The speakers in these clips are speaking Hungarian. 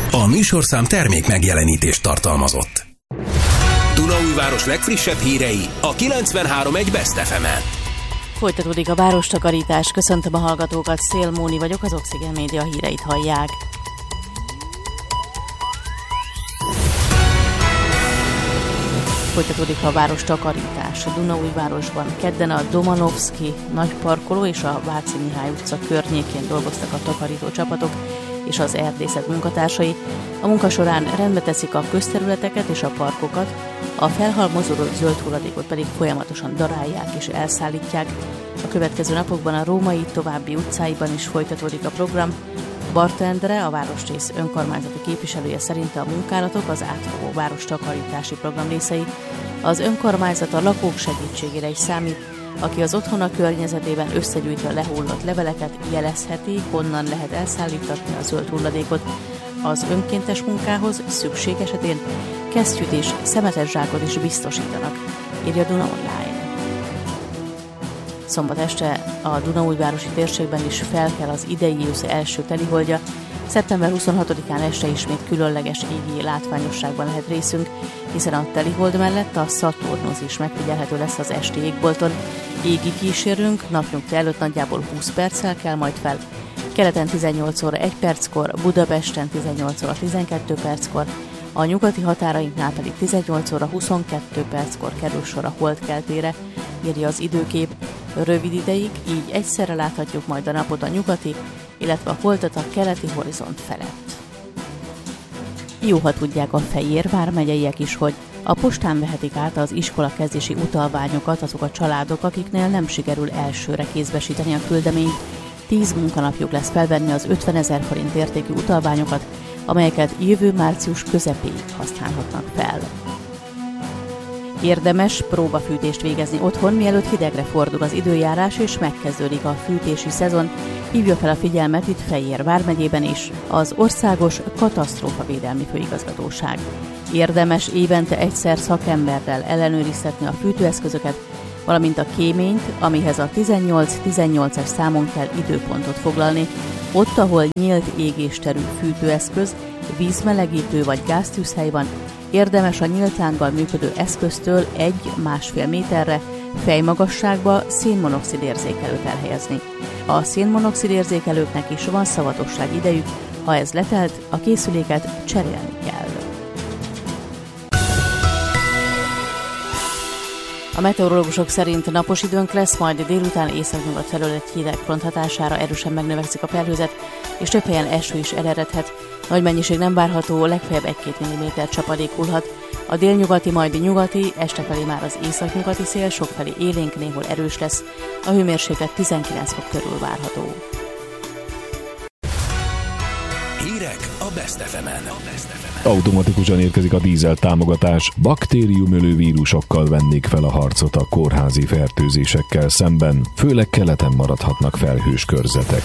A műsorszám termék megjelenítést tartalmazott. Dunaújváros legfrissebb hírei a 93.1 Best FM-en. Folytatódik a várostakarítás. Köszöntöm a hallgatókat, Szél Móni vagyok, az Oxygen Média híreit hallják. Folytatódik a várostakarítás. A Dunaújvárosban kedden a Domanovszky nagyparkoló és a Váci Mihály utca környékén dolgoztak a takarító csapatok és az erdészet munkatársai. A munka során rendbe teszik a közterületeket és a parkokat, a felhalmozódott zöld hulladékot pedig folyamatosan darálják és elszállítják. A következő napokban a Római további utcáiban is folytatódik a program. Barta Endre, a városrész önkormányzati képviselője szerint a munkálatok az átfogó várostakarítási program részei. Az önkormányzat a lakók segítségére is számít, aki az otthona környezetében összegyűjtve lehullott leveleket jelezheti, honnan lehet elszállítatni a zöld hulladékot. Az önkéntes munkához szükség esetén kesztyűt és szemetes zsákot is biztosítanak, írja Duna Online. Szombat este a Dunaújvárosi térségben is felkel az idei ősz első teliholdja. Szeptember 26-án este ismét különleges égi látványosságban lehet részünk, hiszen a telihold mellett a Szaturnusz is megfigyelhető lesz az esti égbolton. Égi kísérünk napnyugta előtt nagyjából 20 perccel kell majd fel. Keleten 18 óra 1 perckor, Budapesten 18 óra 12 perckor, a nyugati határainknál pedig 18 óra 22 perckor kerül sor a holdkeltére, írja az időkép. Rövid ideig, így egyszerre láthatjuk majd a napot a nyugati, illetve a holdat a keleti horizont felett. Jó, ha tudják a Fejér vármegyeiek is, hogy a postán vehetik át az iskola kezdési utalványokat azok a családok, akiknél nem sikerül elsőre kézbesíteni a küldeményt. 10 munkanapjuk lesz felvenni az 50 000 forint értékű utalványokat, amelyeket jövő március közepéig használhatnak fel. Érdemes próbafűtést végezni otthon, mielőtt hidegre fordul az időjárás és megkezdődik a fűtési szezon, hívja fel a figyelmet itt Fejér vármegyében is az Országos Katasztrófavédelmi Főigazgatóság. Érdemes évente egyszer szakemberrel ellenőriztetni a fűtőeszközöket, valamint a kéményt, amihez a 18-18-as számon kell időpontot foglalni, ott, ahol nyílt égésterű fűtőeszköz, vízmelegítő vagy gáztűzhely van, érdemes a nyíltánggal működő eszköztől 1-1,5 méterre fejmagasságba szénmonoxid érzékelőt elhelyezni. A szénmonoxid érzékelőknek is van szavatosság idejük, ha ez letelt, a készüléket cserélni kell. A meteorológusok szerint napos időnk lesz, majd délután északnyugat felől egy hideg front hatására erősen megnövekszik a felhőzet, és több helyen eső is eredhet. Nagy mennyiség nem várható, legfeljebb 1-2 mm csapadék hullhat. A délnyugati, majd nyugati, este felé már az északnyugati szél sokfelé élénk, néhol erős lesz. A hőmérséklet 19 fok körül várható. Hírek a Best FM-en. Automatikusan érkezik a dízel támogatás. Baktériumölő vírusokkal vennék fel a harcot a kórházi fertőzésekkel szemben, főleg keleten maradhatnak felhős körzetek.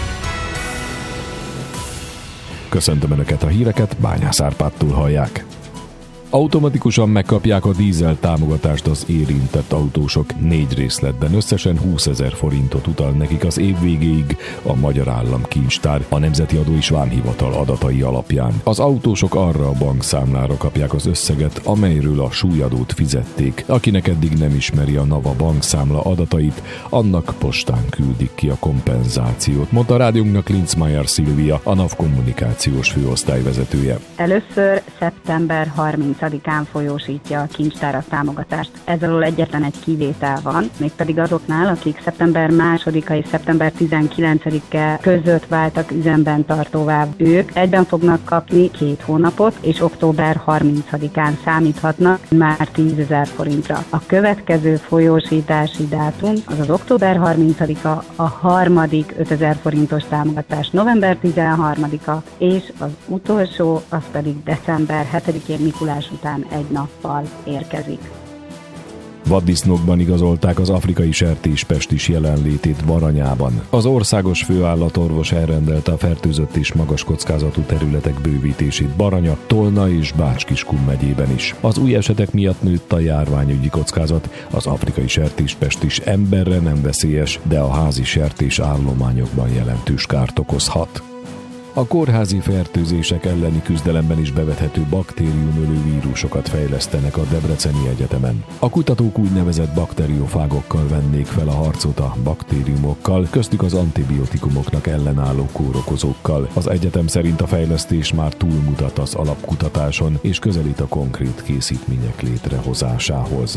Köszöntöm Önöket, a híreket Bányász Árpádtól hallják. Automatikusan megkapják a dízel támogatást az érintett autósok. 4 részletben összesen 20 000 forintot utal nekik az év végéig a Magyar Államkincstár, a Nemzeti Adó és Vámhivatal adatai alapján. Az autósok arra a bankszámlára kapják az összeget, amelyről a súlyadót fizették. Akinek eddig nem ismeri a NAVA bankszámla adatait, annak postán küldik ki a kompenzációt, mondta a rádiónknak Linzmeier Szilvia, a NAV kommunikációs főosztályvezetője. Először szeptember 30-án folyósítja a kincstár a támogatást. Ez alól egyetlen egy kivétel van, mégpedig azoknál, akik szeptember 2-a és szeptember 19-e között váltak üzemben tartóvá. Ők egyben fognak kapni 2 hónapot, és október 30-án számíthatnak már 10 000 forintra. A következő folyósítási dátum az az október 30-a, a harmadik 5 000 forintos támogatás november 13-a, és az utolsó, az pedig december 7-én Mikulás után egy nappal érkezik. Vaddisznókban igazolták az afrikai sertéspestis jelenlétét Baranyában. Az országos főállatorvos elrendelte a fertőzött és magas kockázatú területek bővítését Baranya, Tolna és Bács-Kiskun megyében is. Az új esetek miatt nőtt a járványügyi kockázat. Az afrikai sertéspestis emberre nem veszélyes, de a házi sertés állományokban jelentős kárt okozhat. A kórházi fertőzések elleni küzdelemben is bevethető baktériumölő vírusokat fejlesztenek a Debreceni Egyetemen. A kutatók úgynevezett bakteriofágokkal vennék fel a harcot a baktériumokkal, köztük az antibiotikumoknak ellenálló kórokozókkal. Az egyetem szerint a fejlesztés már túlmutat az alapkutatáson, és közelít a konkrét készítmények létrehozásához.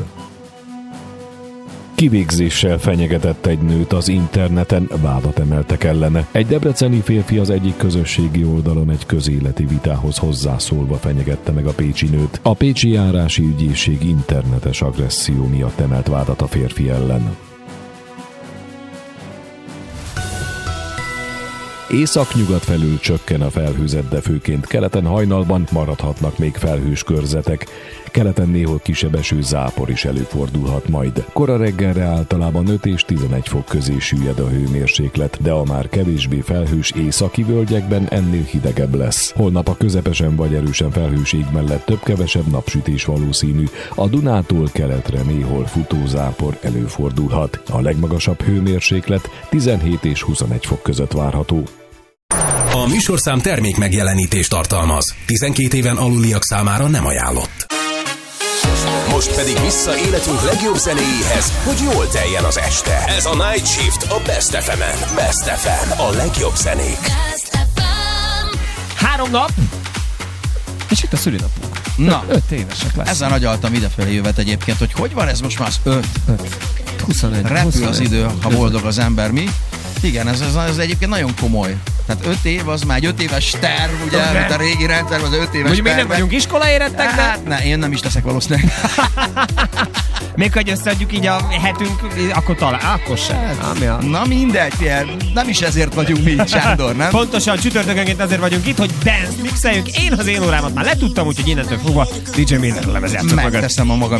Kivégzéssel fenyegetett egy nőt az interneten, vádat emeltek ellene. Egy debreceni férfi az egyik közösségi oldalon egy közéleti vitához hozzászólva fenyegette meg a pécsi nőt. A pécsi járási ügyészség internetes agresszió miatt emelt vádat a férfi ellen. Észak-nyugat felül csökken a felhőzet, de főként keleten hajnalban maradhatnak még felhős körzetek. Keleten néhol kisebb eső, zápor is előfordulhat majd. Kora reggelre általában 5 és 11 fok közé süllyed a hőmérséklet, de a már kevésbé felhős északi völgyekben ennél hidegebb lesz. Holnap a közepesen vagy erősen felhős ég mellett több-kevesebb napsütés valószínű. A Dunától keletre néhol futózápor előfordulhat. A legmagasabb hőmérséklet 17 és 21 fok között várható. A műsorszám termék megjelenítést tartalmaz. 12 éven aluliak számára nem ajánlott. Most pedig vissza életünk legjobb zenéjéhez, hogy jól teljen az este. Ez a Night Shift a Best FM-en. Best FM, a legjobb zenék. 3 nap, és itt a szülinapunk. Na, 5 évesek lesz. Ezen agyaltam idefelé jövet egyébként, hogy van ez most már az 5? 21. Repül 21. az idő, ha boldog az ember, mi? Igen, ez egyébként nagyon komoly. Tehát 5 év, az már egy 5 éves terv, ugye, Okay. mint a régi rendszer, az 5 éves Mondjuk még nem terv. vagyunk iskolaérettek, de Hát, ne, én nem is teszek valószínűleg. még hogy összeadjuk így a hetünk, akkor talán, akkor sem. Na mindegy, Pierre, nem is ezért vagyunk mi, Sándor, nem? Pontosan csütörtökönként azért vagyunk itt, hogy dance mixeljünk. Én az én órámat már letudtam, úgyhogy innentől fogva DJ Miller lemez játszok magad. Megteszem a magam